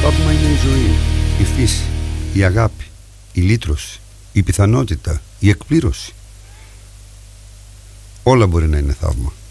Θαύμα είναι η ζωή, η φύση, η αγάπη, η λύτρωση, η πιθανότητα, η εκπλήρωση. Όλα μπορεί να είναι θαύμα.